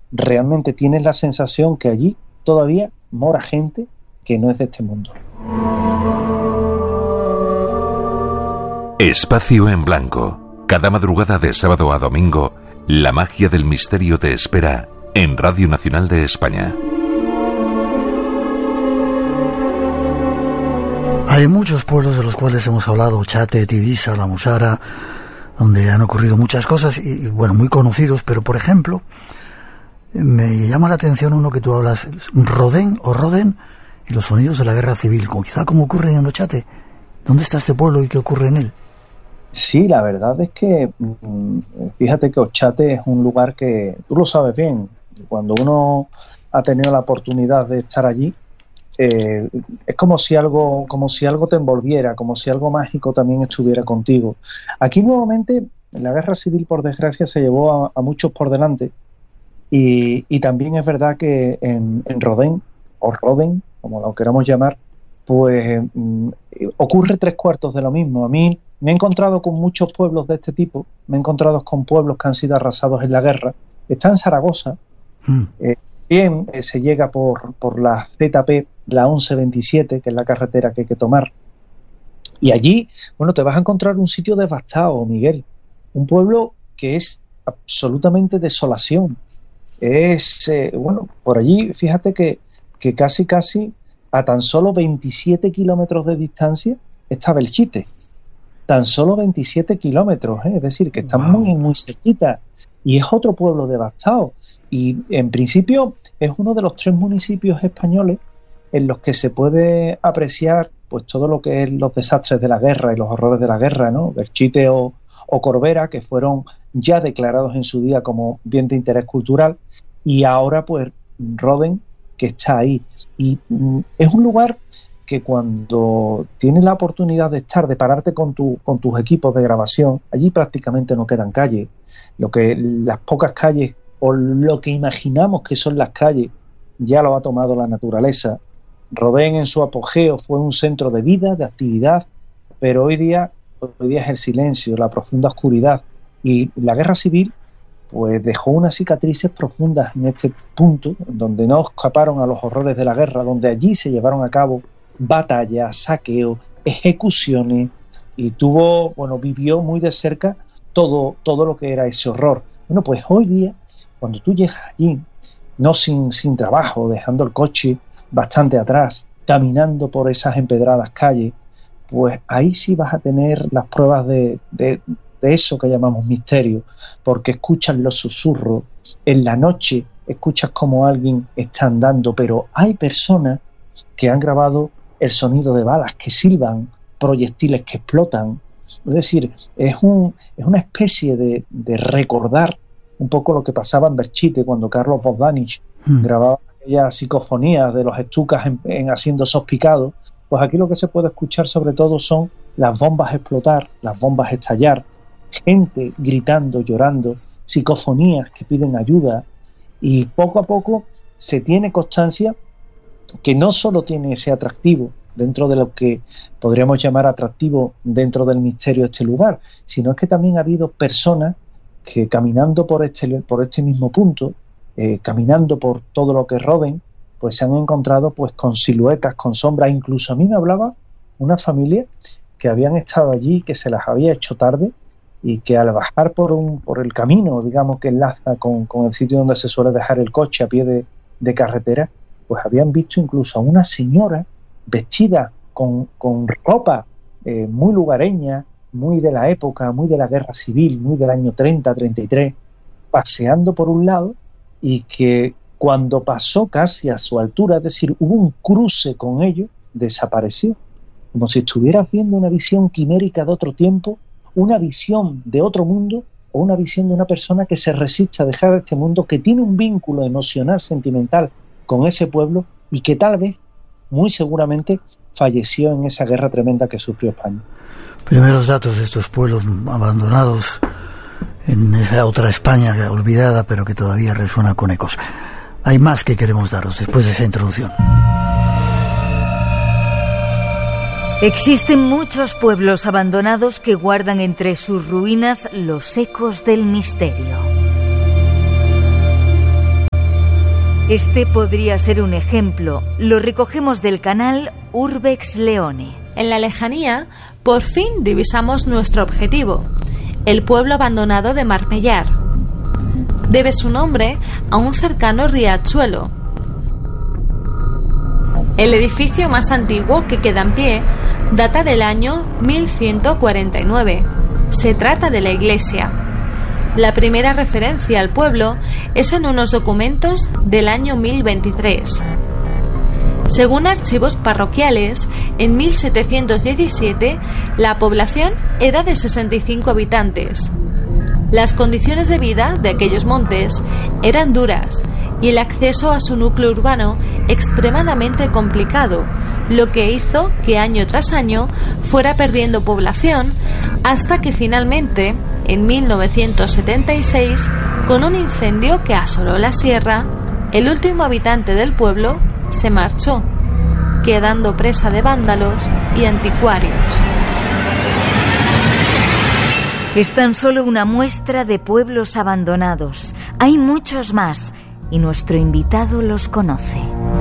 realmente tienes la sensación que allí todavía mora gente que no es de este mundo. Espacio en Blanco. Cada madrugada de sábado a domingo, la magia del misterio te espera en Radio Nacional de España. Hay muchos pueblos de los cuales hemos hablado, Ochate, Tivisa, La Musara, donde han ocurrido muchas cosas y bueno, muy conocidos, pero por ejemplo, me llama la atención uno que tú hablas, Rodén y los sonidos de la guerra civil, quizá como ocurre en Ochate. ¿Dónde está este pueblo y qué ocurre en él? Sí, la verdad es que fíjate que Ochate es un lugar que tú lo sabes bien. Cuando uno ha tenido la oportunidad de estar allí, es como si algo te envolviera, como si algo mágico también estuviera contigo. Aquí nuevamente la guerra civil, por desgracia, se llevó a muchos por delante, y también es verdad que en Rodén, o Roden, como lo queramos llamar, pues ocurre 3/4 de lo mismo. A mí me he encontrado con muchos pueblos de este tipo, me he encontrado con pueblos que han sido arrasados en la guerra. Está en Zaragoza, se llega por la ZP, la 1127, que es la carretera que hay que tomar. Y allí, bueno, te vas a encontrar un sitio devastado, Miguel. Un pueblo que es absolutamente desolación. Bueno, por allí, fíjate que casi a tan solo 27 kilómetros de distancia está Belchite. Tan solo 27 kilómetros, es decir, que está muy, muy cerquita. Y es otro pueblo devastado. Y en principio es uno de los 3 municipios españoles en los que se puede apreciar pues todo lo que es los desastres de la guerra y los horrores de la guerra, ¿no? Belchite o Corbera, que fueron ya declarados en su día como bien de interés cultural, y ahora pues Roden, que está ahí. Y es un lugar que cuando tienes la oportunidad de pararte con tus equipos de grabación, allí prácticamente no quedan calles. Las pocas calles o lo que imaginamos que son las calles ya lo ha tomado la naturaleza. Rodén en su apogeo fue un centro de vida, de actividad, pero hoy día es el silencio, la profunda oscuridad, y la guerra civil pues dejó unas cicatrices profundas en este punto, donde no escaparon a los horrores de la guerra, donde allí se llevaron a cabo batallas, saqueos, ejecuciones, y vivió muy de cerca todo lo que era ese horror. Bueno, pues hoy día, cuando tú llegas allí, no sin trabajo, dejando el coche bastante atrás, caminando por esas empedradas calles, pues ahí sí vas a tener las pruebas de eso que llamamos misterio, porque escuchas los susurros, en la noche escuchas como alguien está andando, pero hay personas que han grabado el sonido de balas que silban, proyectiles que explotan. Es decir, es una especie de recordar un poco lo que pasaba en Belchite cuando Carlos Bogdanich grababa aquellas psicofonías de los estucas en haciendo esos picados. Pues aquí lo que se puede escuchar sobre todo son las bombas explotar, las bombas estallar, gente gritando, llorando, psicofonías que piden ayuda, y poco a poco se tiene constancia que no solo tiene ese atractivo dentro de lo que podríamos llamar atractivo dentro del misterio de este lugar, sino es que también ha habido personas que caminando por este mismo punto, caminando por todo lo que roden, pues se han encontrado pues con siluetas, con sombras. Incluso a mí me hablaba una familia que habían estado allí, que se las había hecho tarde, y que al bajar por el camino, digamos, que enlaza con el sitio donde se suele dejar el coche a pie de carretera, pues habían visto incluso a una señora vestida con ropa muy lugareña, muy de la época, muy de la guerra civil, muy del año 30, 33, paseando por un lado, y que cuando pasó casi a su altura, es decir, hubo un cruce con ellos, desapareció, como si estuvieras viendo una visión quimérica de otro tiempo, una visión de otro mundo, o una visión de una persona que se resiste a dejar este mundo, que tiene un vínculo emocional, sentimental con ese pueblo, y que tal vez, muy seguramente, falleció en esa guerra tremenda que sufrió España. Primeros datos de estos pueblos abandonados en esa otra España olvidada, pero que todavía resuena con ecos. Hay más que queremos daros después de esa introducción. Existen muchos pueblos abandonados que guardan entre sus ruinas los ecos del misterio. Este podría ser un ejemplo. Lo recogemos del canal Urbex Leone. En la lejanía, por fin divisamos nuestro objetivo, el pueblo abandonado de Marmellar. Debe su nombre a un cercano riachuelo. El edificio más antiguo que queda en pie data del año 1149. Se trata de la iglesia. La primera referencia al pueblo es en unos documentos del año 1023. Según archivos parroquiales, en 1717 la población era de 65 habitantes. Las condiciones de vida de aquellos montes eran duras y el acceso a su núcleo urbano extremadamente complicado, lo que hizo que año tras año fuera perdiendo población hasta que finalmente, en 1976, con un incendio que asoló la sierra, el último habitante del pueblo se marchó, quedando presa de vándalos y anticuarios. Es tan solo una muestra de pueblos abandonados. Hay muchos más y nuestro invitado los conoce.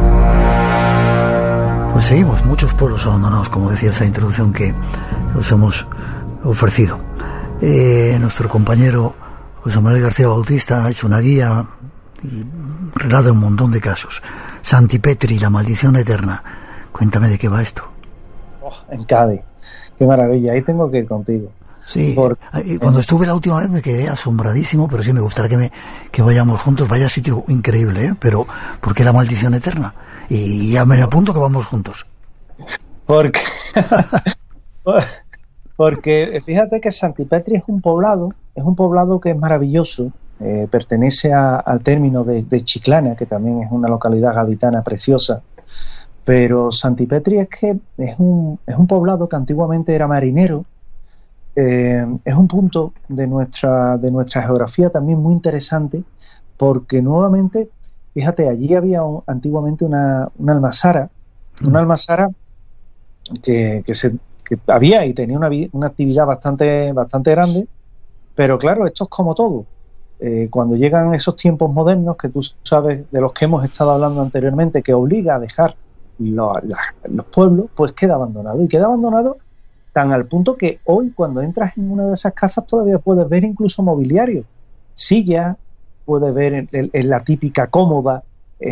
Pues seguimos, muchos pueblos abandonados, como decía esa introducción que os hemos ofrecido. Nuestro compañero José Manuel García Bautista ha hecho una guía y relata un montón de casos. Santipetri, la maldición eterna. Cuéntame de qué va esto. En Cádiz. Qué maravilla, ahí tengo que ir contigo. Sí, cuando estuve la última vez me quedé asombradísimo, pero sí me gustaría que vayamos juntos. Vaya sitio increíble, ¿eh? Pero ¿por qué la maldición eterna? Y ya me apunto que vamos juntos. Porque fíjate que Santipetri es un poblado que es maravilloso, pertenece al término de Chiclana, que también es una localidad gaditana preciosa, pero Santipetri es un poblado que antiguamente era marinero. Es un punto de nuestra geografía también muy interesante, porque nuevamente, fíjate, allí había antiguamente una almazara que había y tenía una actividad bastante grande, pero claro, esto es como todo. Cuando llegan esos tiempos modernos que tú sabes, de los que hemos estado hablando anteriormente, que obliga a dejar los pueblos, pues queda abandonado, y queda abandonado tan al punto que hoy, cuando entras en una de esas casas, todavía puedes ver incluso mobiliario, sillas, puedes ver en la típica cómoda,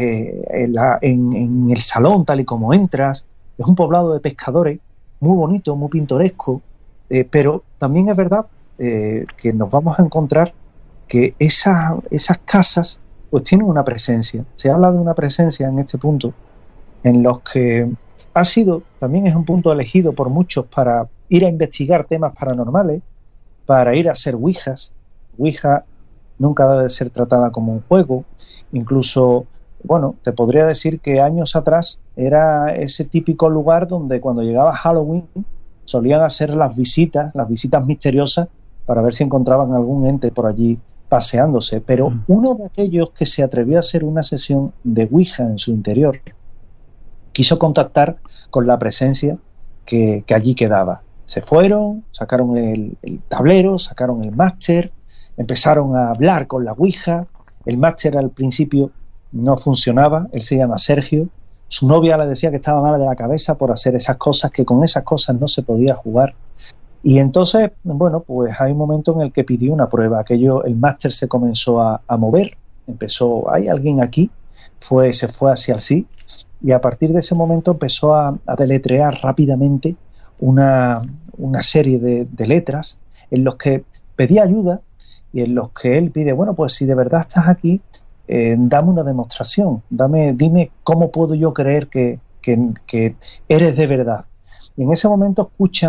en el salón tal y como entras. Es un poblado de pescadores muy bonito, muy pintoresco, pero también es verdad que nos vamos a encontrar que esas casas pues tienen una presencia. Se habla de una presencia en este punto, en los que también es un punto elegido por muchos para ir a investigar temas paranormales, para ir a hacer ouijas. Ouija nunca debe ser tratada como un juego. Incluso, bueno, te podría decir que años atrás era ese típico lugar donde cuando llegaba Halloween solían hacer las visitas misteriosas para ver si encontraban algún ente por allí paseándose. Pero uno de aquellos que se atrevió a hacer una sesión de ouija en su interior quiso contactar con la presencia que allí quedaba. Se fueron, sacaron el tablero, sacaron el máster, empezaron a hablar con la ouija. El máster al principio no funcionaba, él se llama Sergio. Su novia le decía que estaba mala de la cabeza por hacer esas cosas, que con esas cosas no se podía jugar. Y entonces, bueno, pues hay un momento en el que pidió una prueba. El máster se comenzó a mover, ¿hay alguien aquí? Se fue hacia el sí. Y a partir de ese momento empezó a deletrear rápidamente una serie de letras en los que pedía ayuda y en los que él pide, bueno, pues si de verdad estás aquí, dame una demostración, dime cómo puedo yo creer que eres de verdad. Y en ese momento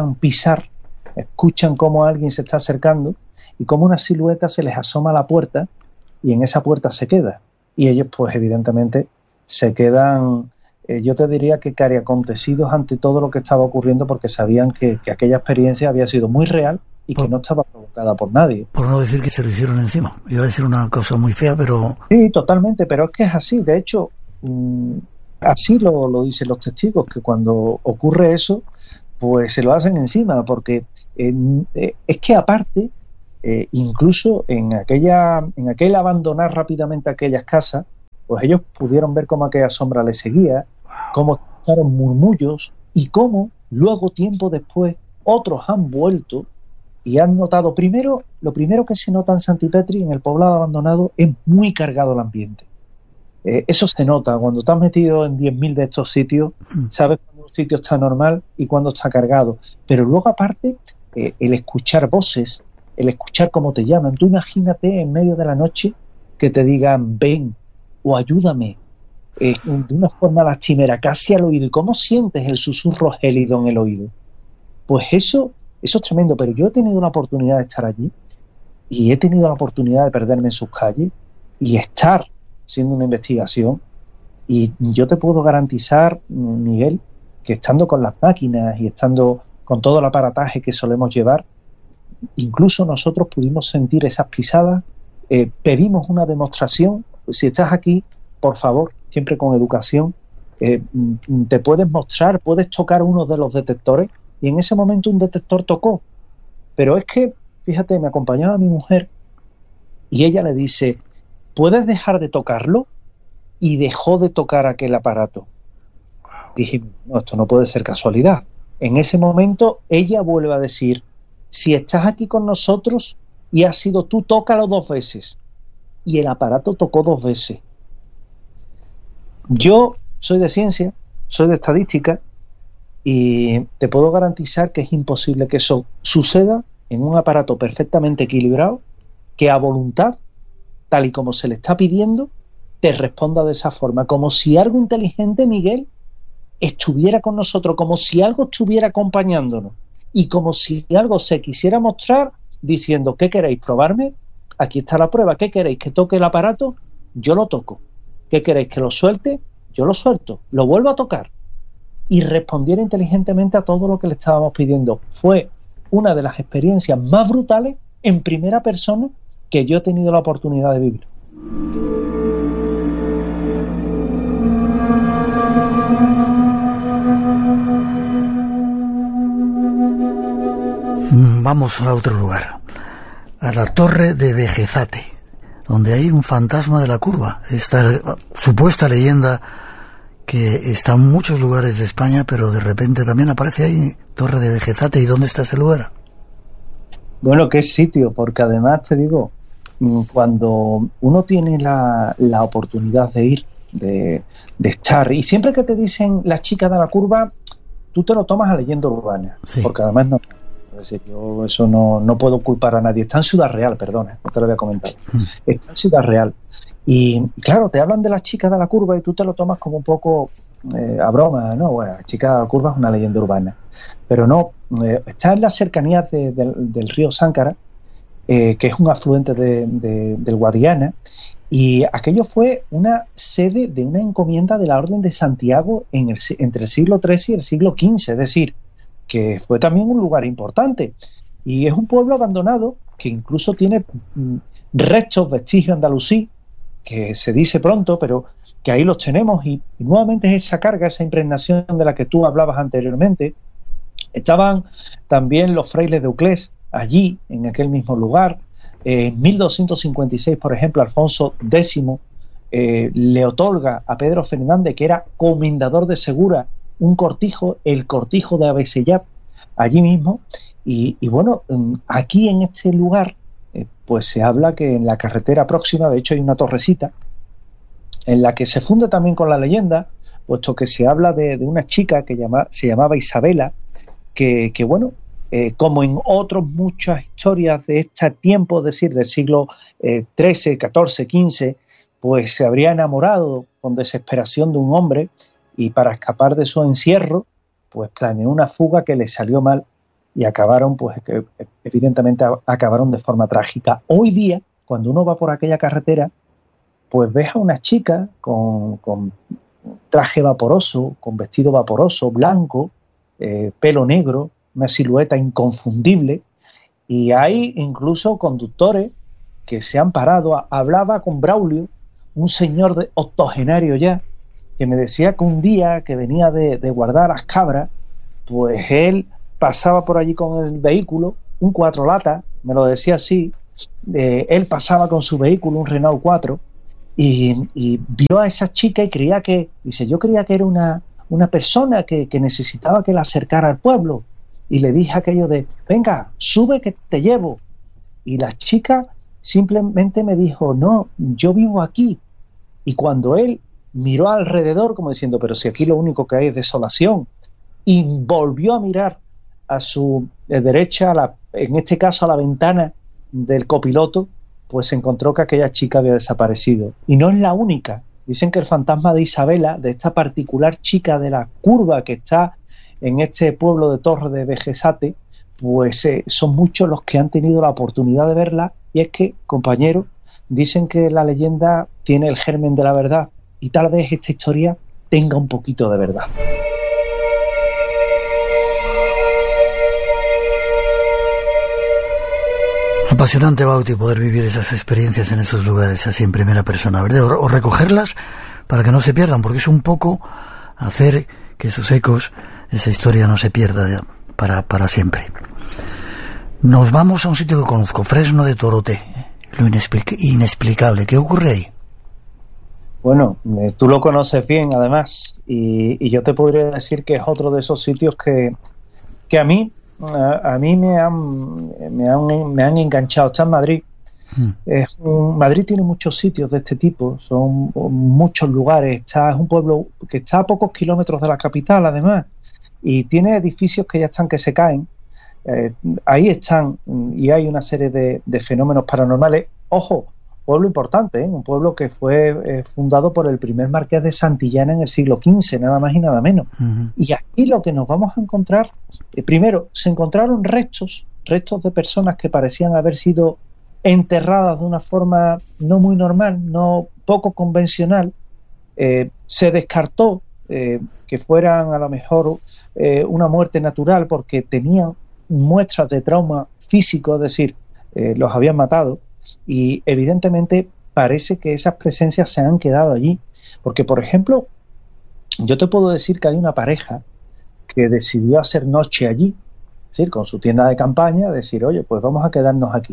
escuchan cómo alguien se está acercando y cómo una silueta se les asoma a la puerta y en esa puerta se queda. Y ellos pues evidentemente se quedan, yo te diría que cariacontecidos ante todo lo que estaba ocurriendo, porque sabían que aquella experiencia había sido muy real y que no estaba provocada por nadie. Por no decir que se lo hicieron encima. Iba a decir una cosa muy fea, pero... Sí, totalmente, pero es que es así. De hecho, así lo dicen los testigos, que cuando ocurre eso, pues se lo hacen encima, porque es que aparte, incluso en aquel abandonar rápidamente aquellas casas, pues ellos pudieron ver cómo aquella sombra les seguía, cómo escucharon murmullos y cómo luego, tiempo después, otros han vuelto y han notado. Lo primero que se nota en Santipetri, en el poblado abandonado, es muy cargado el ambiente. Eso se nota cuando te has metido en 10.000 de estos sitios, sabes cuando un sitio está normal y cuando está cargado. Pero luego, aparte, el escuchar voces, el escuchar cómo te llaman. Tú imagínate en medio de la noche que te digan ven o ayúdame, de una forma lastimera, casi al oído. ¿Y cómo sientes el susurro gélido en el oído? Pues eso es tremendo. Pero yo he tenido la oportunidad de estar allí y he tenido la oportunidad de perderme en sus calles y estar haciendo una investigación, y yo te puedo garantizar, Miguel, que estando con las máquinas y estando con todo el aparataje que solemos llevar, incluso nosotros pudimos sentir esas pisadas. Pedimos una demostración. Si estás aquí, por favor, siempre con educación, te puedes mostrar, puedes tocar uno de los detectores, y en ese momento un detector tocó. Pero es que, fíjate, me acompañaba mi mujer y ella le dice, ¿puedes dejar de tocarlo? Y dejó de tocar aquel aparato. Dije, no, esto no puede ser casualidad. En ese momento ella vuelve a decir, si estás aquí con nosotros y has sido tú, tócalo 2 veces. Y el aparato tocó 2 veces. Yo soy de ciencia, soy de estadística, y te puedo garantizar que es imposible que eso suceda en un aparato perfectamente equilibrado, que a voluntad, tal y como se le está pidiendo, te responda de esa forma, como si algo inteligente, Miguel, estuviera con nosotros, como si algo estuviera acompañándonos, y como si algo se quisiera mostrar diciendo, ¿qué queréis? ¿Probarme? Aquí está la prueba. ¿Qué queréis? ¿Que toque el aparato? Yo lo toco. ¿Qué queréis? ¿Que lo suelte? Yo lo suelto. Lo vuelvo a tocar. Y respondiera inteligentemente a todo lo que le estábamos pidiendo. Fue una de las experiencias más brutales en primera persona que yo he tenido la oportunidad de vivir. Vamos a otro lugar, a la Torre de Vejezate, donde hay un fantasma de la curva. Esta supuesta leyenda que está en muchos lugares de España, pero de repente también aparece ahí, Torre de Vejezate. ¿Y dónde está ese lugar? Bueno, qué sitio, porque además te digo, cuando uno tiene la oportunidad de ir, de estar, y siempre que te dicen las chicas de la curva, tú te lo tomas a leyenda urbana, sí. Porque además no, es decir, yo eso no puedo culpar a nadie. Está en Ciudad Real, perdona, no te lo voy a comentar. Está en Ciudad Real. Y claro, te hablan de las chicas de la curva y tú te lo tomas como un poco a broma, ¿no? Bueno, chicas de la curva es una leyenda urbana. Pero no, está en las cercanías del río Sáncara, que es un afluente del Guadiana, y aquello fue una sede de una encomienda de la Orden de Santiago entre el siglo XIII y el siglo XV, es decir, que fue también un lugar importante. Y es un pueblo abandonado que incluso tiene restos, vestigios andalusí, que se dice pronto, pero que ahí los tenemos, y nuevamente es esa carga, esa impregnación de la que tú hablabas anteriormente. Estaban también los frailes de Uclés allí, en aquel mismo lugar. En 1256, por ejemplo, Alfonso X le otorga a Pedro Fernández, que era comendador de Segura, un cortijo, el cortijo de Abesellap, allí mismo. Y bueno, aquí en este lugar, pues se habla que en la carretera próxima, de hecho hay una torrecita, en la que se funde también con la leyenda, puesto que se habla de una chica que se llamaba Isabela, que bueno, como en otras muchas historias de este tiempo, es decir, del siglo XIII, XIV, XV, pues se habría enamorado con desesperación de un hombre, y para escapar de su encierro, pues planeó una fuga que le salió mal, y acabaron, pues que evidentemente acabaron de forma trágica. Hoy día, cuando uno va por aquella carretera, pues ves a una chica con traje vaporoso, con vestido vaporoso, blanco, pelo negro, una silueta inconfundible, y hay incluso conductores que se han parado. Hablaba con Braulio, un señor octogenario ya, que me decía que un día que venía de guardar las cabras, pues él pasaba por allí con el vehículo, un 4 lata, me lo decía así, él pasaba con su vehículo, un Renault 4, y vio a esa chica y creía que, dice, yo creía que era una persona que necesitaba que la acercara al pueblo, y le dije aquello de, venga, sube que te llevo, y la chica simplemente me dijo, no, yo vivo aquí. Y cuando él miró alrededor como diciendo, pero si aquí lo único que hay es desolación, y volvió a mirar a su derecha, en este caso a la ventana del copiloto, pues se encontró que aquella chica había desaparecido. Y no es la única. Dicen que el fantasma de Isabela, de esta particular chica de la curva que está en este pueblo de Torre de Vejesate, pues son muchos los que han tenido la oportunidad de verla, y es que, compañeros, dicen que la leyenda tiene el germen de la verdad, y tal vez esta historia tenga un poquito de verdad. Apasionante, Bauti, poder vivir esas experiencias en esos lugares así en primera persona, ¿verdad? O recogerlas para que no se pierdan, porque es un poco hacer que esos ecos, esa historia no se pierda ya para siempre. Nos vamos a un sitio que conozco, Fresno de Toroté, lo inexplicable. ¿Qué ocurre ahí? Bueno, tú lo conoces bien, además, y yo te podría decir que es otro de esos sitios que a mí me han enganchado. Está en Madrid. Madrid tiene muchos sitios de este tipo, son muchos lugares. Es un pueblo que está a pocos kilómetros de la capital, además, y tiene edificios que ya están que se caen. Ahí están, y hay una serie de fenómenos paranormales. Ojo, pueblo importante, un pueblo que fue fundado por el primer marqués de Santillana en el siglo XV, nada más y nada menos. Y aquí lo que nos vamos a encontrar, primero, se encontraron restos de personas que parecían haber sido enterradas de una forma no muy normal, no poco convencional. Se descartó que fueran a lo mejor una muerte natural, porque tenían muestras de trauma físico, es decir, los habían matado, y evidentemente parece que esas presencias se han quedado allí, porque, por ejemplo, yo te puedo decir que hay una pareja que decidió hacer noche allí, es decir, con su tienda de campaña, decir, oye, pues vamos a quedarnos aquí,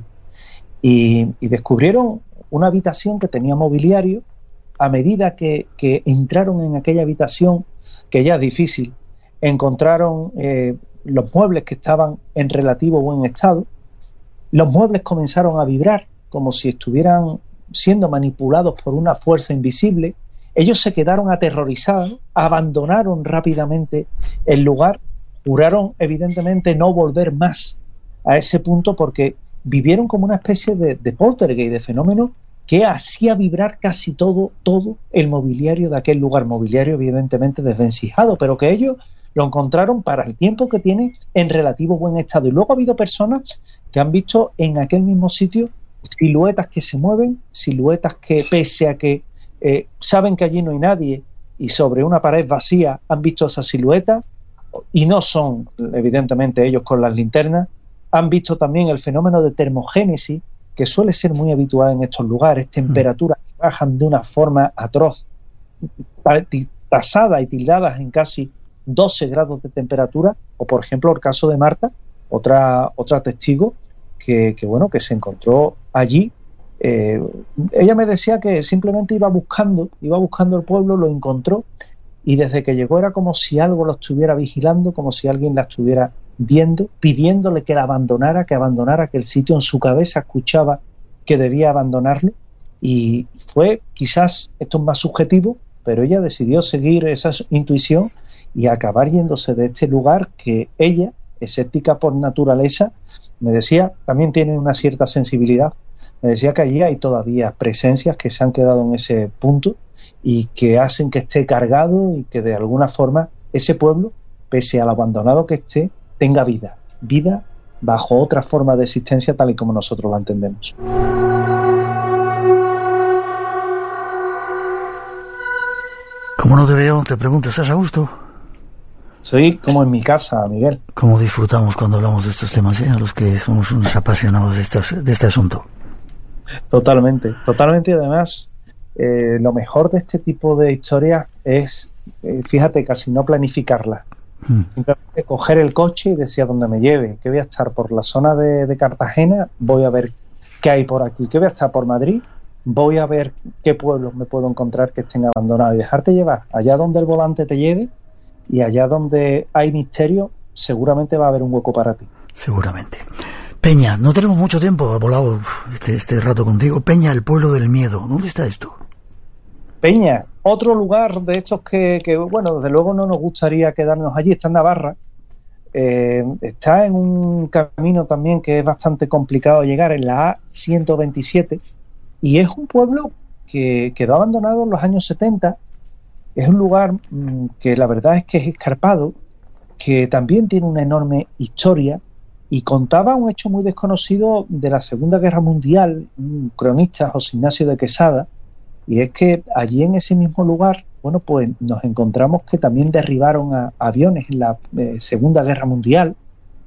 y descubrieron una habitación que tenía mobiliario. A medida que entraron en aquella habitación, que ya es difícil, encontraron los muebles que estaban en relativo buen estado. Los muebles comenzaron a vibrar como si estuvieran siendo manipulados por una fuerza invisible. Ellos se quedaron aterrorizados, abandonaron rápidamente el lugar, juraron evidentemente no volver más a ese punto, porque vivieron como una especie de poltergeist, de fenómeno que hacía vibrar casi todo el mobiliario de aquel lugar, mobiliario evidentemente desvencijado, pero que ellos lo encontraron para el tiempo que tiene en relativo buen estado. Y luego ha habido personas que han visto en aquel mismo sitio siluetas que se mueven, siluetas que, pese a que saben que allí no hay nadie y sobre una pared vacía han visto esas siluetas, y no son evidentemente ellos con las linternas. Han visto también el fenómeno de termogénesis, que suele ser muy habitual en estos lugares, temperaturas que bajan de una forma atroz, tasadas y tildadas en casi 12 grados de temperatura, o por ejemplo el caso de Marta, otra testigo que se encontró allí. Ella me decía que simplemente iba buscando el pueblo, lo encontró, y desde que llegó era como si algo lo estuviera vigilando, como si alguien la estuviera viendo, pidiéndole que la abandonara, que el sitio. En su cabeza escuchaba que debía abandonarlo, y fue, quizás esto es más subjetivo, pero ella decidió seguir esa intuición y acabar yéndose de este lugar, que ella, escéptica por naturaleza, me decía, también tiene una cierta sensibilidad. Me decía que allí hay todavía presencias que se han quedado en ese punto y que hacen que esté cargado, y que de alguna forma ese pueblo, pese al abandonado que esté, tenga vida bajo otra forma de existencia tal y como nosotros la entendemos. Como no te veo, te pregunto, ¿estás a gusto? Soy como en mi casa, Miguel. ¿Cómo disfrutamos cuando hablamos de estos temas, a los que somos unos apasionados de este asunto? Totalmente, y además lo mejor de este tipo de historias es, fíjate, casi no planificarlas. Simplemente coger el coche y decir a dónde me lleve, que voy a estar por la zona de Cartagena, voy a ver qué hay por aquí, que voy a estar por Madrid, voy a ver qué pueblos me puedo encontrar que estén abandonados y dejarte llevar. Allá donde el volante te lleve y allá donde hay misterio, seguramente va a haber un hueco para ti. Seguramente. Peña, no tenemos mucho tiempo, ha volado este rato contigo. Peña, el pueblo del miedo, ¿dónde está esto? Peña, otro lugar de estos que bueno, desde luego no nos gustaría quedarnos allí, está en Navarra. Está en un camino también que es bastante complicado llegar, en la A127, y es un pueblo que quedó abandonado en los años 70. Es un lugar que la verdad es que es escarpado, que también tiene una enorme historia, y contaba un hecho muy desconocido de la Segunda Guerra Mundial, un cronista, José Ignacio de Quesada, y es que allí en ese mismo lugar, bueno, pues nos encontramos que también derribaron a aviones en la Segunda Guerra Mundial,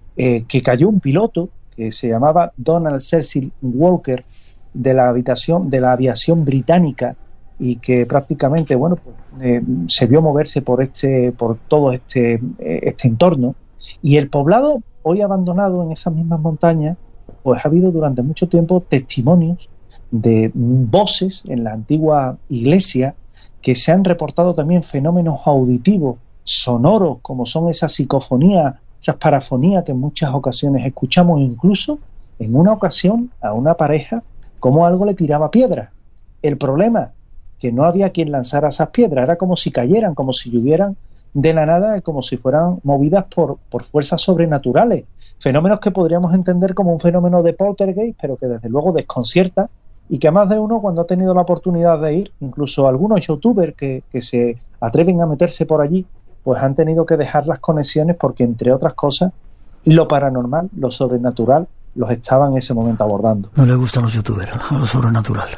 que cayó un piloto que se llamaba Donald Cecil Walker de la aviación británica, y que prácticamente, bueno, pues, se vio moverse por todo este entorno. Y el poblado, hoy abandonado en esas mismas montañas, pues ha habido durante mucho tiempo testimonios de voces en la antigua iglesia, que se han reportado también fenómenos auditivos, sonoros, como son esas psicofonías, esas parafonías que en muchas ocasiones escuchamos, incluso en una ocasión a una pareja como algo le tiraba piedras. El problema, que no había quien lanzara esas piedras, era como si cayeran, como si llovieran de la nada, como si fueran movidas por fuerzas sobrenaturales, fenómenos que podríamos entender como un fenómeno de poltergeist, pero que desde luego desconcierta, y que a más de uno, cuando ha tenido la oportunidad de ir, incluso algunos youtubers que se atreven a meterse por allí, pues han tenido que dejar las conexiones porque, entre otras cosas, lo paranormal, lo sobrenatural, los estaban en ese momento abordando. No le gustan los youtubers, lo sobrenatural.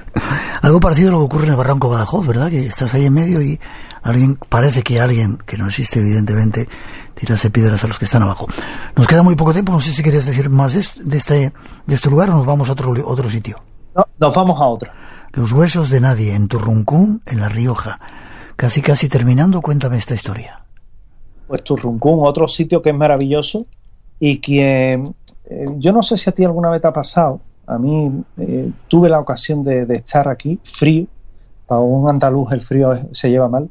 Algo parecido a lo que ocurre en el Barranco Badajoz, ¿verdad? Que estás ahí en medio y parece que alguien, que no existe evidentemente, tirase piedras a los que están abajo. Nos queda muy poco tiempo, no sé si querías decir más de este lugar o nos vamos a otro sitio. No, nos vamos a otro. Los huesos de nadie, en Turruncún, en La Rioja. Casi terminando, cuéntame esta historia. Pues Turruncún, otro sitio que es maravilloso y que yo no sé si a ti alguna vez te ha pasado. A mí tuve la ocasión de estar aquí, frío. Para un andaluz el frío se lleva mal.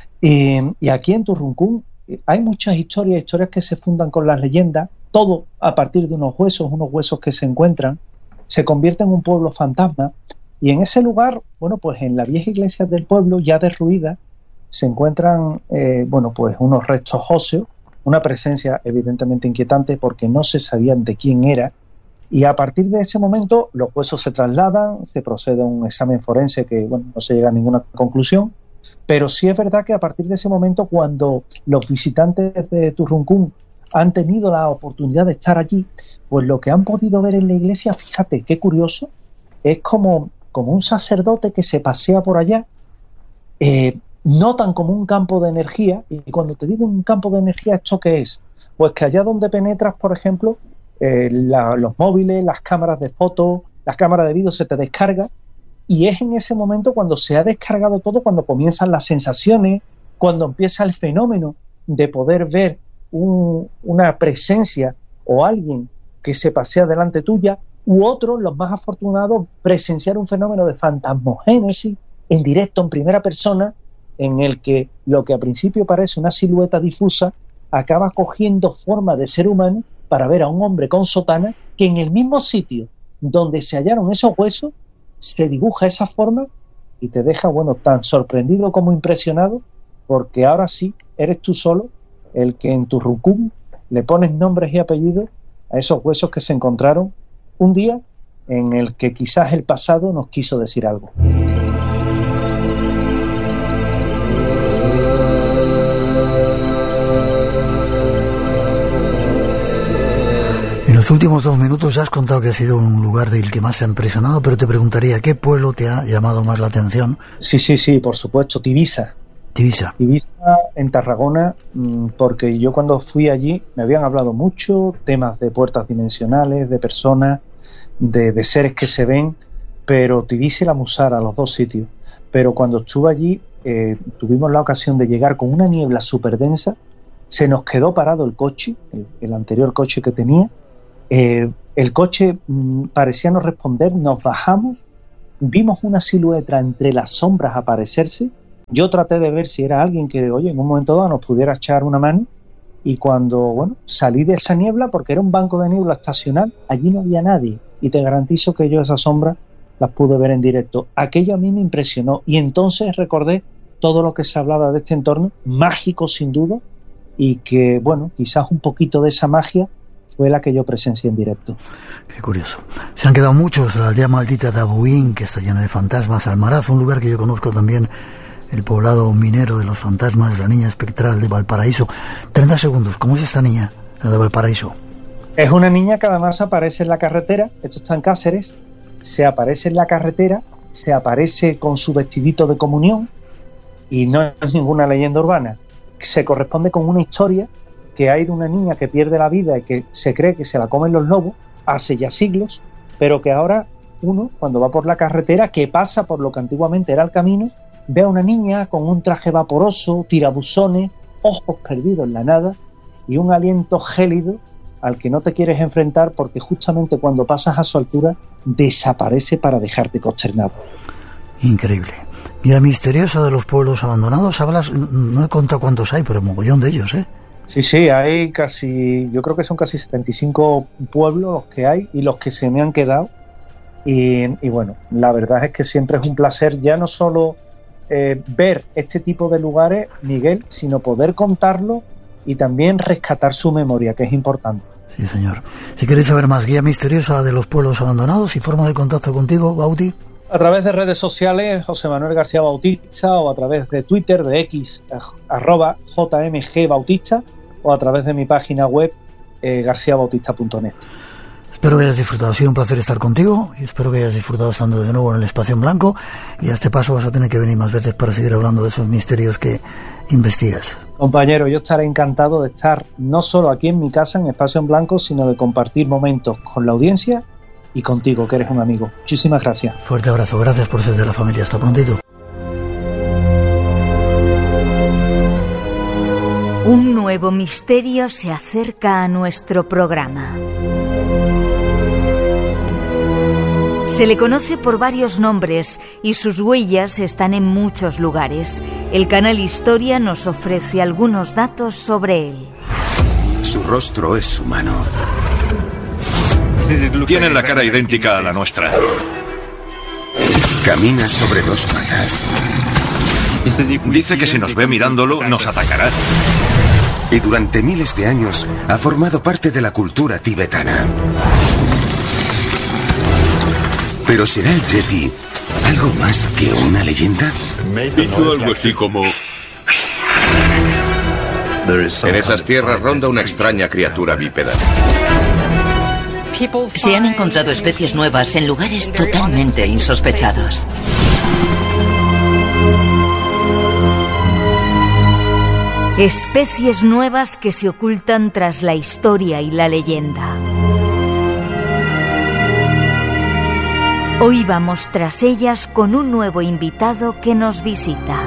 Y aquí en Turruncún hay muchas historias que se fundan con las leyendas, todo a partir de unos huesos que se encuentran, se convierte en un pueblo fantasma. Y en ese lugar, bueno, pues en la vieja iglesia del pueblo, ya derruida, se encuentran, bueno, pues unos restos óseos, una presencia evidentemente inquietante porque no se sabían de quién era, y a partir de ese momento los huesos se trasladan, se procede a un examen forense que, bueno, no se llega a ninguna conclusión, pero sí es verdad que a partir de ese momento, cuando los visitantes de Turruncún han tenido la oportunidad de estar allí, pues lo que han podido ver en la iglesia, fíjate qué curioso, es como un sacerdote que se pasea por allá, notan como un campo de energía, y cuando te digo un campo de energía, ¿esto qué es? Pues que allá donde penetras, por ejemplo, los móviles, las cámaras de fotos, las cámaras de vídeo se te descarga, y es en ese momento cuando se ha descargado todo, cuando comienzan las sensaciones, cuando empieza el fenómeno de poder ver una presencia o alguien que se pasea delante tuya, u otros, los más afortunados, presenciar un fenómeno de fantasmogénesis en directo, en primera persona, en el que lo que a principio parece una silueta difusa acaba cogiendo forma de ser humano para ver a un hombre con sotana que en el mismo sitio donde se hallaron esos huesos se dibuja esa forma y te deja, bueno, tan sorprendido como impresionado, porque ahora sí eres tú solo el que en Turruncún le pones nombres y apellidos a esos huesos que se encontraron un día en el que quizás el pasado nos quiso decir algo. En los últimos 2 minutos ya has contado que ha sido un lugar del que más te ha impresionado, pero te preguntaría, ¿qué pueblo te ha llamado más la atención? Sí, por supuesto, Tivisa en Tarragona, porque yo cuando fui allí me habían hablado mucho temas de puertas dimensionales, de personas, de seres que se ven, pero Tivisa y La Musara, los dos sitios. Pero cuando estuve allí tuvimos la ocasión de llegar con una niebla súper densa, se nos quedó parado el coche, el anterior coche que tenía, el coche parecía no responder, nos bajamos vimos una silueta entre las sombras aparecerse. Yo traté de ver si era alguien que, oye, en un momento dado nos pudiera echar una mano, y cuando, bueno, salí de esa niebla, porque era un banco de niebla estacional, allí no había nadie, y te garantizo que yo esas sombras las pude ver en directo. Aquello a mí me impresionó, y entonces recordé todo lo que se hablaba de este entorno, mágico sin duda, y que, bueno, quizás un poquito de esa magia fue la que yo presencié en directo. Qué curioso. Se han quedado muchos, la aldea maldita de Abuín, que está llena de fantasmas, Almaraz, un lugar que yo conozco también, el poblado minero de los fantasmas, la niña espectral de Valparaíso. 30 segundos, ¿cómo es esta niña, la de Valparaíso? Es una niña que además aparece en la carretera, esto está en Cáceres, se aparece en la carretera, se aparece con su vestidito de comunión, y no es ninguna leyenda urbana, se corresponde con una historia que hay de una niña que pierde la vida y que se cree que se la comen los lobos hace ya siglos, pero que ahora uno, cuando va por la carretera, que pasa por lo que antiguamente era el camino, ve a una niña con un traje vaporoso, tirabuzones, ojos perdidos en la nada y un aliento gélido al que no te quieres enfrentar, porque justamente cuando pasas a su altura desaparece para dejarte consternado. Increíble. Y la misteriosa de los pueblos abandonados, hablas, no he contado cuántos hay, pero mogollón de ellos, ¿eh? Sí, hay casi, yo creo que son casi 75 pueblos los que hay y los que se me han quedado. Y bueno, la verdad es que siempre es un placer ya no solo ver este tipo de lugares, Miguel, sino poder contarlo y también rescatar su memoria, que es importante. Sí, señor. Si queréis saber más, guía misteriosa de los pueblos abandonados y forma de contacto contigo, Bauti. A través de redes sociales, José Manuel García Bautista, o a través de Twitter, de X, @JMGBautista, o a través de mi página web, garciabautista.net. Espero que hayas disfrutado, ha sido un placer estar contigo y espero que hayas disfrutado estando de nuevo en el Espacio en Blanco, y a este paso vas a tener que venir más veces para seguir hablando de esos misterios que investigas. Compañero, yo estaré encantado de estar no solo aquí en mi casa, en Espacio en Blanco, sino de compartir momentos con la audiencia y contigo, que eres un amigo. Muchísimas gracias. Fuerte abrazo, gracias por ser de la familia, hasta prontito. Un nuevo misterio se acerca a nuestro programa. Se le conoce por varios nombres y sus huellas están en muchos lugares. El canal Historia nos ofrece algunos datos sobre él. Su rostro es humano. Tiene la cara idéntica a la nuestra. Camina sobre dos patas. Dice que si nos ve mirándolo, nos atacará. Y durante miles de años ha formado parte de la cultura tibetana. ¿Pero será el Yeti algo más que una leyenda? Hizo algo así como... En esas tierras ronda una extraña criatura bípeda. Se han encontrado especies nuevas en lugares totalmente insospechados. Especies nuevas que se ocultan tras la historia y la leyenda. Hoy vamos tras ellas con un nuevo invitado que nos visita.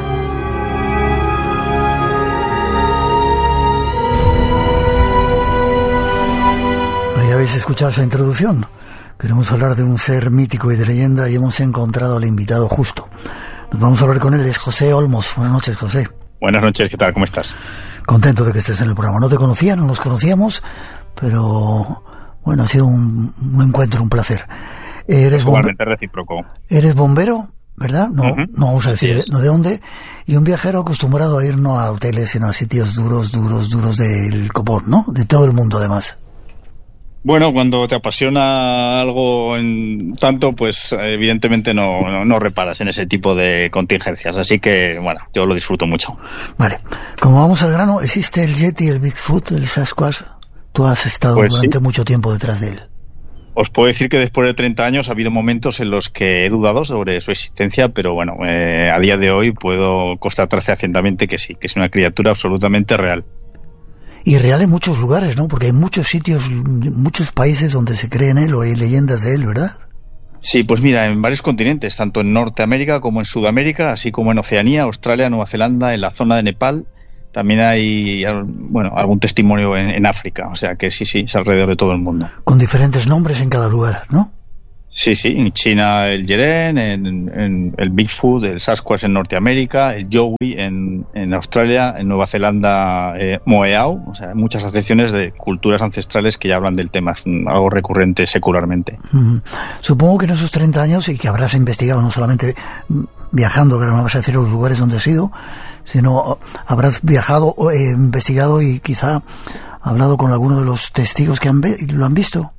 ¿Ya habéis escuchado esa introducción? Queremos hablar de un ser mítico y de leyenda y hemos encontrado al invitado justo. Nos vamos a hablar con él, es José Olmos. Buenas noches, José. Buenas noches, ¿qué tal? ¿Cómo estás? Contento de que estés en el programa. No te conocía, no nos conocíamos, pero bueno, ha sido un encuentro, un placer. Eres igualmente recíproco. Eres bombero, ¿verdad? No, no vamos a decir no de dónde. Y un viajero acostumbrado a ir no a hoteles, sino a sitios duros del copón, ¿no? De todo el mundo, además. Bueno, cuando te apasiona algo en tanto, pues evidentemente no reparas en ese tipo de contingencias. Así que, bueno, yo lo disfruto mucho. Vale. Como vamos al grano, ¿existe el Yeti, el Bigfoot, el Sasquatch? Tú has estado durante mucho tiempo detrás de él. Os puedo decir que después de 30 años ha habido momentos en los que he dudado sobre su existencia, pero bueno, a día de hoy puedo constatar fehacientemente que sí, que es una criatura absolutamente real. Y real en muchos lugares, ¿no? Porque hay muchos sitios, muchos países donde se cree en él o hay leyendas de él, ¿verdad? Sí, pues mira, en varios continentes, tanto en Norteamérica como en Sudamérica, así como en Oceanía, Australia, Nueva Zelanda, en la zona de Nepal. También hay, bueno, algún testimonio en África, o sea que sí, es alrededor de todo el mundo. Con diferentes nombres en cada lugar, ¿no? Sí, en China el Yeren, en el Bigfoot, el Sasquatch en Norteamérica, el Yowie en Australia, en Nueva Zelanda Moeau, o sea, muchas asociaciones de culturas ancestrales que ya hablan del tema, es algo recurrente secularmente. Supongo que en esos 30 años, y que habrás investigado no solamente viajando, que no vas a decir los lugares donde has ido, sino habrás viajado, investigado y quizá hablado con alguno de los testigos que lo han visto.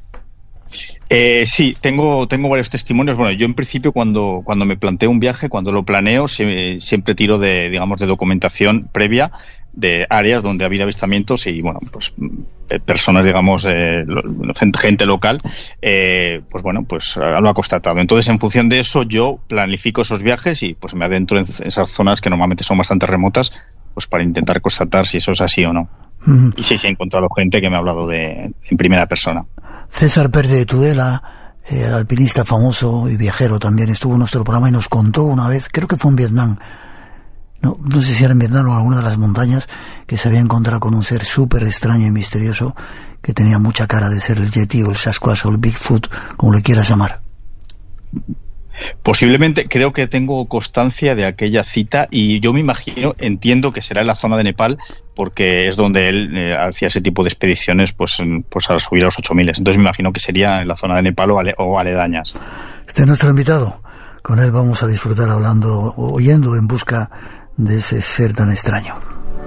Sí, tengo varios testimonios. Bueno, yo en principio cuando me planteo un viaje, cuando lo planeo, siempre tiro de documentación previa de áreas donde ha habido avistamientos y, bueno, pues personas, digamos, gente local, pues lo ha constatado. Entonces, en función de eso, yo planifico esos viajes y pues me adentro en esas zonas que normalmente son bastante remotas, pues para intentar constatar si eso es así o no. Y sí, he encontrado gente que me ha hablado en primera persona. César Pérez de Tudela, alpinista famoso y viajero, también estuvo en nuestro programa y nos contó una vez, creo que fue en Vietnam, no sé si era en Vietnam o en alguna de las montañas, que se había encontrado con un ser súper extraño y misterioso que tenía mucha cara de ser el Yeti o el Sasquatch o el Bigfoot, como le quieras llamar. Posiblemente, creo que tengo constancia de aquella cita y yo me entiendo que será en la zona de Nepal, porque es donde él hacía ese tipo de expediciones pues a subir a los 8000. Entonces me imagino que sería en la zona de Nepal o aledañas. Este es nuestro invitado. Con él vamos a disfrutar hablando o yendo en busca de ese ser tan extraño.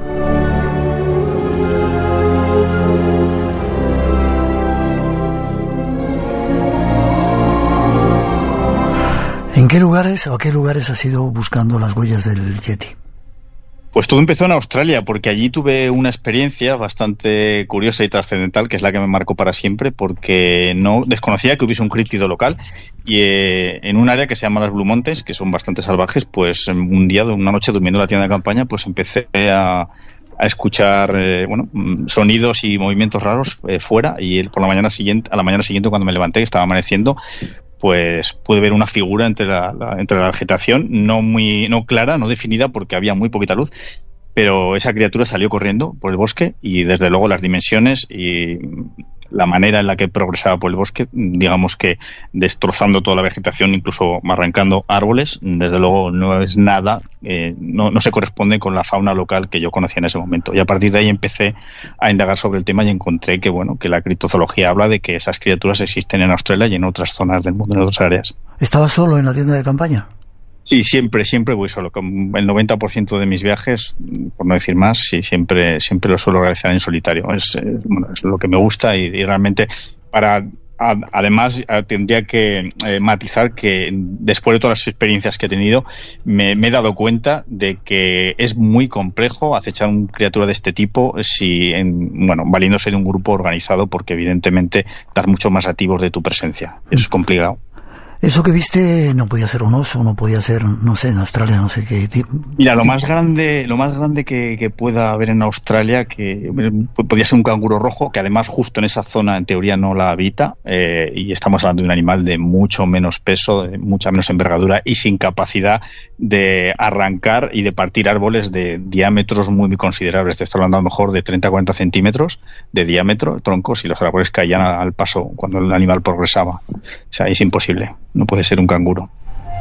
¿En qué lugares o a qué lugares has ido buscando las huellas del Yeti? Pues todo empezó en Australia, porque allí tuve una experiencia bastante curiosa y trascendental, que es la que me marcó para siempre, porque no desconocía que hubiese un críptido local y en un área que se llama las Blue Mountains, que son bastante salvajes, pues una noche durmiendo en la tienda de campaña, pues empecé a escuchar sonidos y movimientos raros fuera, y a la mañana siguiente cuando me levanté, que estaba amaneciendo, pues pude ver una figura entre la vegetación, no clara, no definida, porque había muy poquita luz, pero esa criatura salió corriendo por el bosque y desde luego las dimensiones y la manera en la que progresaba por el bosque, digamos que destrozando toda la vegetación, incluso arrancando árboles, desde luego no es nada, no se corresponde con la fauna local que yo conocía en ese momento. Y a partir de ahí empecé a indagar sobre el tema y encontré que la criptozoología habla de que esas criaturas existen en Australia y en otras zonas del mundo, en otras áreas. ¿Estabas solo en la tienda de campaña? Sí, siempre voy solo. El 90% de mis viajes, por no decir más, sí, siempre lo suelo realizar en solitario. Es lo que me gusta y realmente además tendría que matizar que después de todas las experiencias que he tenido me he dado cuenta de que es muy complejo acechar una criatura de este tipo valiéndose de un grupo organizado, porque evidentemente das muchos más activos de tu presencia. Eso es complicado. Eso que viste no podía ser un oso, no podía ser, no sé, en Australia, no sé qué tipo. Mira, lo más grande que pueda haber en Australia, que podría ser un canguro rojo, que además justo en esa zona en teoría no la habita, y estamos hablando de un animal de mucho menos peso, de mucha menos envergadura y sin capacidad de arrancar y de partir árboles de diámetros muy, muy considerables. Te estoy hablando a lo mejor de 30 a 40 centímetros de diámetro, troncos, y los árboles caían al paso cuando el animal progresaba. O sea, es imposible. No puede ser un canguro.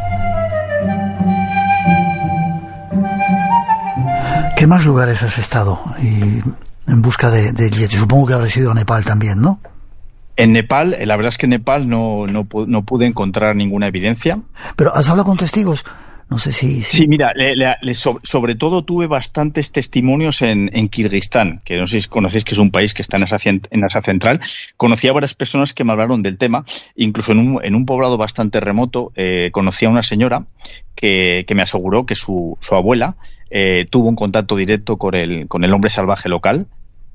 ¿Qué más lugares has estado en busca del Yeti? Supongo que habrás ido a Nepal también, ¿no? En Nepal, la verdad es que en Nepal no pude encontrar ninguna evidencia. ¿Pero has hablado con testigos? No sé si... Sí, mira, sobre todo tuve bastantes testimonios en Kirguistán, que no sé si conocéis, que es un país que está en Asia Central. Conocí a varias personas que me hablaron del tema, incluso en un poblado bastante remoto. Conocí a una señora que me aseguró que su abuela tuvo un contacto directo con el hombre salvaje local.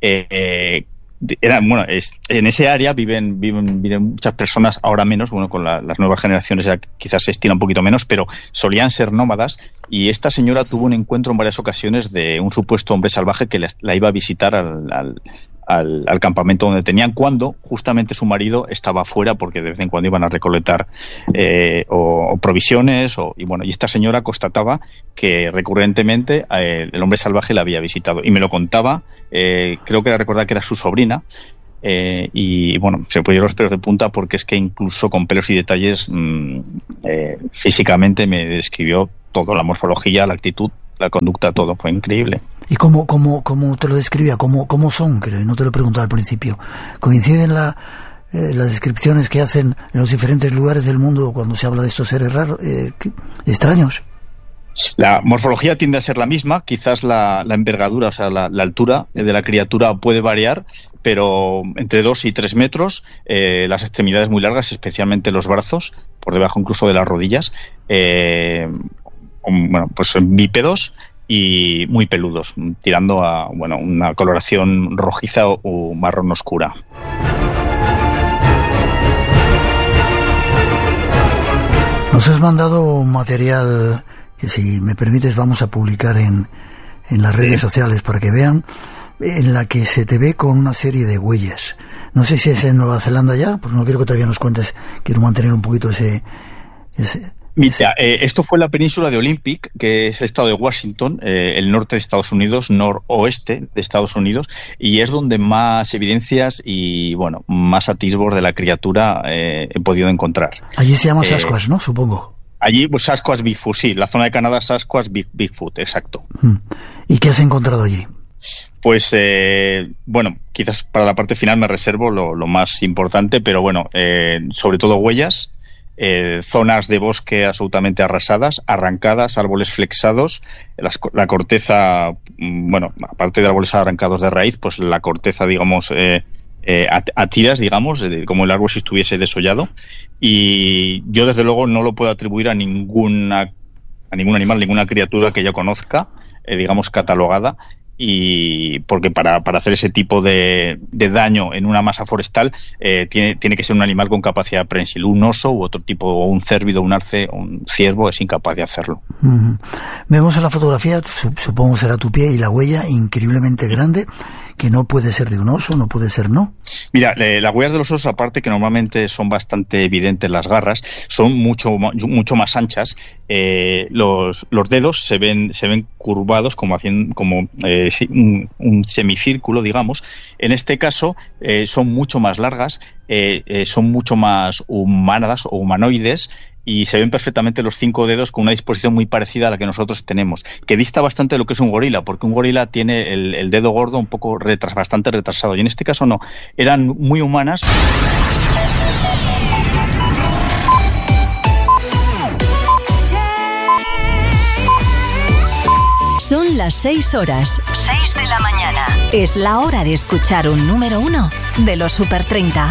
En ese área viven muchas personas, ahora menos, con las nuevas generaciones ya quizás se estira un poquito menos, pero solían ser nómadas, y esta señora tuvo un encuentro en varias ocasiones de un supuesto hombre salvaje que la iba a visitar al campamento donde tenían, cuando justamente su marido estaba fuera, porque de vez en cuando iban a recolectar o provisiones, y esta señora constataba que recurrentemente el hombre salvaje la había visitado y me lo contaba. Creo que recordar que era su sobrina, y bueno, se pusieron los pelos de punta porque es que incluso con pelos y detalles físicamente me describió todo, la morfología, la actitud, la conducta, todo, fue increíble. ¿Y cómo te lo describía? ¿Cómo son? Que no te lo he preguntado al principio. ¿Coinciden las descripciones que hacen en los diferentes lugares del mundo cuando se habla de estos seres raros, extraños? La morfología tiende a ser la misma, quizás la envergadura, o sea, la altura de la criatura puede variar, pero entre 2 y 3 metros, las extremidades muy largas, especialmente los brazos, por debajo incluso de las rodillas, bueno, pues bípedos y muy peludos, tirando a una coloración rojiza o marrón oscura. Nos has mandado material que, si me permites, vamos a publicar en las redes sociales para que vean, en la que se te ve con una serie de huellas. No sé si es en Nueva Zelanda ya, porque no quiero que todavía nos cuentes, quiero mantener un poquito ese... Mira, esto fue la península de Olympic, que es el estado de Washington, el norte de Estados Unidos, noroeste de Estados Unidos, y es donde más evidencias y, bueno, más atisbos de la criatura he podido encontrar. Allí se llama Sasquatch, ¿no? Supongo. Allí, pues Sasquatch Bigfoot, sí, la zona de Canadá, Sasquatch Bigfoot, exacto. ¿Y qué has encontrado allí? Pues, bueno, quizás para la parte final me reservo lo más importante, pero bueno, sobre todo huellas, zonas de bosque absolutamente arrasadas, arrancadas, árboles flexados, la corteza, bueno, aparte de árboles arrancados de raíz, pues la corteza, digamos, a tiras, digamos, como el árbol si estuviese desollado. Y yo, desde luego, no lo puedo atribuir a ningún animal, ninguna criatura que yo conozca, digamos, catalogada. Y porque para hacer ese tipo de daño en una masa forestal tiene que ser un animal con capacidad prensil. Un oso u otro tipo, o un cérvido, un arce, un ciervo es incapaz de hacerlo. Vemos en la fotografía, supongo será tu pie, y la huella increíblemente grande, que no puede ser de un oso, no puede ser, ¿no? Mira, las huellas de los osos, aparte que normalmente son bastante evidentes las garras, son mucho más anchas. Los dedos se ven curvados como un semicírculo, digamos. En este caso son mucho más largas, son mucho más humanas o humanoides, y se ven perfectamente los 5 dedos con una disposición muy parecida a la que nosotros tenemos, que dista bastante de lo que es un gorila, porque un gorila tiene el dedo gordo un poco bastante retrasado, y en este caso no, eran muy humanas. Son las 6 horas. 6 de la mañana. Es la hora de escuchar un número 1 de los Super 30.